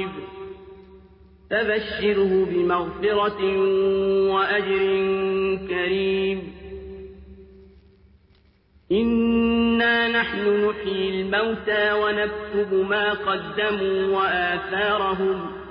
فبشره بمغفرة وأجر كريم إنا نحن نحيي الموتى ونكتب ما قدموا وآثارهم